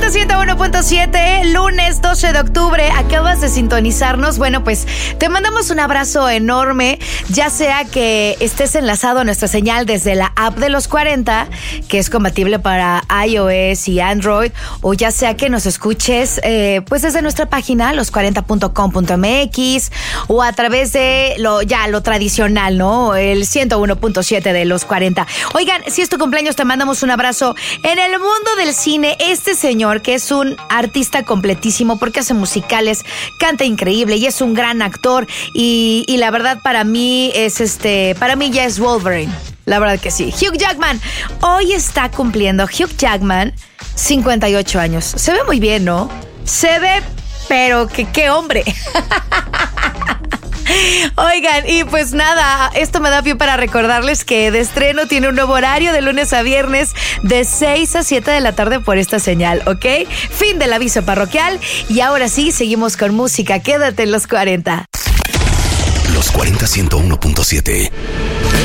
101.7, lunes 12 de octubre, acabas de sintonizarnos. Bueno, pues te mandamos un abrazo enorme, ya sea que estés enlazado a nuestra señal desde la app de los 40, que es compatible para iOS y Android, o ya sea que nos escuches pues desde nuestra página, los40.com.mx, o a través de lo tradicional, ¿no? El 101.7 de los 40. Oigan, si es tu cumpleaños, te mandamos un abrazo. En el mundo del cine, este señor, que es un artista completísimo porque hace musicales, canta increíble y es un gran actor, y la verdad para mí ya es Wolverine. La verdad que sí. Hugh Jackman. Hoy está cumpliendo Hugh Jackman 58 años. Se ve muy bien, ¿no? Se ve, pero qué hombre. Oigan, y pues nada, esto me da pie para recordarles que De Estreno tiene un nuevo horario de lunes a viernes de 6 a 7 de la tarde por esta señal, ¿ok? Fin del aviso parroquial y ahora sí, seguimos con música. Quédate en los 40. Los 40 101.7.